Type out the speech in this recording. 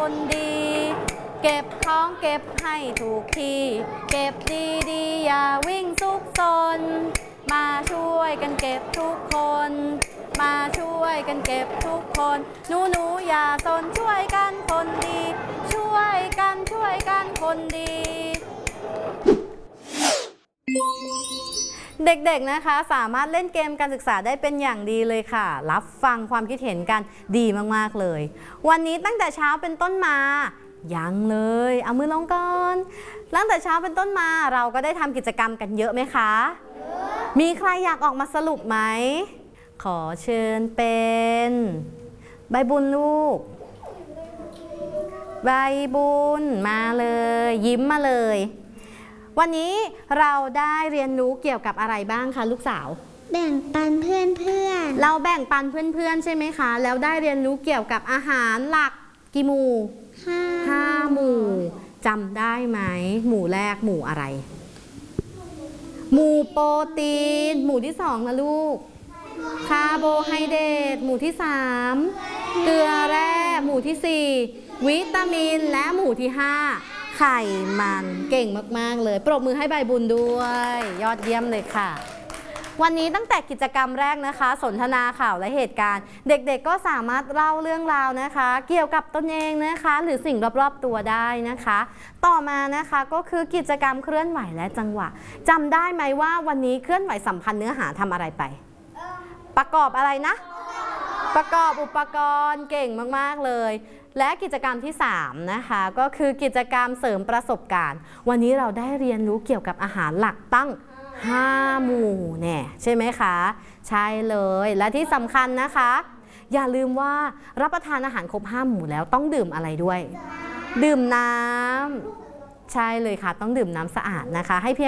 คนดีเก็บของเก็บให้ถูกที่เก็บดีๆอย่าวิ่งซุกซนมาช่วยกันเก็บทุกคนมาช่วยกันเก็บทุกคนหนูอย่าซนช่วยกันคนดีช่วยกันคนดีเด็กๆนะคะสามารถเล่นเกมการศึกษาได้เป็นอย่างดีเลยค่ะรับฟังความคิดเห็นกันดีมากๆเลยวันนี้ตั้งแต่เช้าเป็นต้นมายังเลยเอามือลงก่อนตั้งแต่เช้าเป็นต้นมาเราก็ได้ทำกิจกรรมกันเยอะไหมคะมีใครอยากออกมาสรุปไหมขอเชิญเป็นใบบุญลูกใบบุญมาเลยยิ้มมาเลยวันนี้เราได้เรียนรู้เกี่ยวกับอะไรบ้างคะลูกสาวแบ่งปันเพื่อนเราแบ่งปันเพื่อนใช่ไหมคะแล้วได้เรียนรู้เกี่ยวกับอาหารหลักกี่หมู่5 หมู่จำได้ไหมหมู่แรกหมู่อะไรหมู่โปรตีนหมู่ที่2นะลูกคาร์โบไฮเดรตหมู่ที่3เกลือแร่หมู่ที่4วิตามินและหมู่ที่5ไขมันเก่งมากๆเลยปรบมือให้ใบบุญด้วยยอดเยี่ยมเลยค่ะวันนี้ตั้งแต่กิจกรรมแรกนะคะสนทนาข่าวและเหตุการณ์เด็กๆก็สามารถเล่าเรื่องราวนะคะเกี่ยวกับตนเองนะคะหรือสิ่งรอบๆตัวได้นะคะต่อมานะคะก็คือกิจกรรมเคลื่อนไหวและจังหวะจำได้ไหมว่าวันนี้เคลื่อนไหวสัมพันธ์เนื้อหาทำอะไรไปประกอบอะไรนะประกอบอุปกรณ์เก่งมากๆเลยและกิจกรรมที่3นะคะก็คือกิจกรรมเสริมประสบการณ์วันนี้เราได้เรียนรู้เกี่ยวกับอาหารหลักตั้ง5 หมู่เนี่ยใช่ไหมคะใช่เลยและที่สำคัญนะคะอย่าลืมว่ารับประทานอาหารครบ5 หมู่แล้วต้องดื่มอะไรด้วยดื่มน้ำใช่เลยค่ะต้องดื่มน้ำสะอาดนะคะให้เพียง